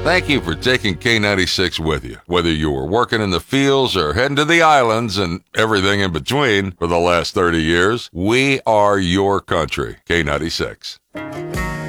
Thank you for taking K96 with you. Whether you were working in the fields or heading to the islands and everything in between for the last 30 years, we are your country. K96.